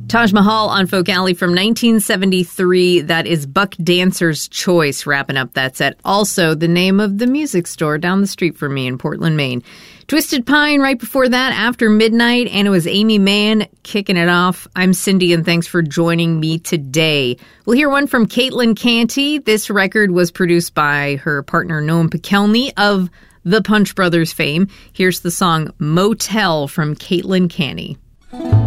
Taj Mahal on Folk Alley from 1973. That is Buck Dancer's Choice wrapping up that set. Also, the name of the music store down the street from me in Portland, Maine. Twisted Pine right before that, After Midnight, and it was Amy Mann kicking it off. I'm Cindy, and thanks for joining me today. We'll hear one from Caitlin Canty. This record was produced by her partner Noam Pikelny of the Punch Brothers fame. Here's the song Motel from Caitlin Canty.